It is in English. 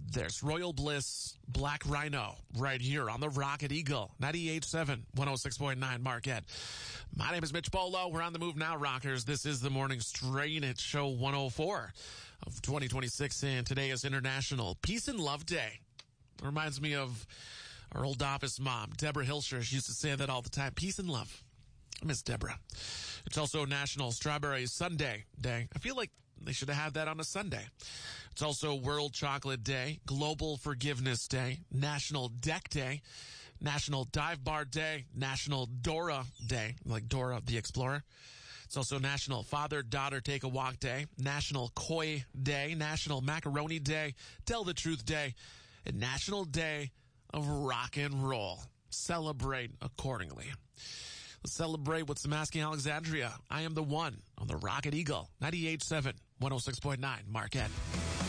There's Royal Bliss, Black Rhino, right here on the Rocket Eagle, 98.7, 106.9 Marquette. My name is Mitch Bolo. We're on the move now, rockers. This is the morning strain. It's show 104 of 2026, and today is International Peace and Love Day. It reminds me of our old office mom, Deborah Hilscher. She used to say that all the time, peace and love. I miss Deborah. It's also National Strawberry Sundae Day. I feel like they should have had that on a Sunday. It's also World Chocolate Day, Global Forgiveness Day, National Deck Day, National Dive Bar Day, National Dora Day, like Dora the Explorer. It's also National Father-Daughter Take a Walk Day, National Koi Day, National Macaroni Day, Tell the Truth Day, and National Day of Rock and Roll. Celebrate accordingly. Let's celebrate with some Asking Alexandria. I am the one on the Rocket Eagle, 98.7, 106.9 Marquette.